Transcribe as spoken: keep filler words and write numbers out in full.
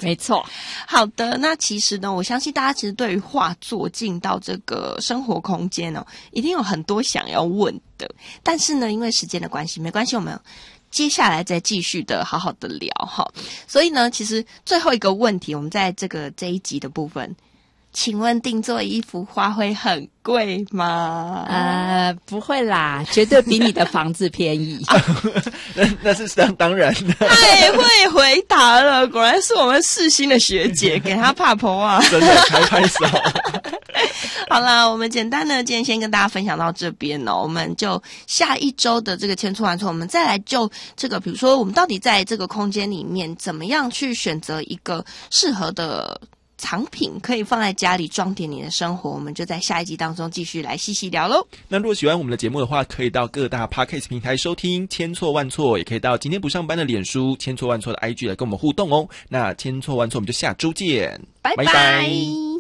没错。 好的，那其实呢，我相信大家其实对于画作进到这个生活空间哦，一定有很多想要问的。但是呢，因为时间的关系，没关系，我们接下来再继续的好好的聊哈。所以呢，其实最后一个问题，我们在这个这一集的部分，请问定做一幅画会很贵吗？ 呃，不会啦，绝对比你的房子便宜。 那那是当当然的。 太会回答了，果然是我们世新的学姐，给她怕婆啊！ 真的开拍手。 好啦，我们简单的今天先跟大家分享到这边哦，我们就下一周的这个千错万错，我们再来就这个，比如说我们到底在这个空间里面怎么样去选择一个适合的藏品，可以放在家里装点你的生活，我们就在下一集当中继续来细细聊咯。 那如果喜欢我们的节目的话，可以到各大 Podcast 平台收听千错万错，也可以到今天不上班的脸书千错万错的 I G 来跟我们互动哦。那千错万错我们就下周见， 拜拜。 拜拜。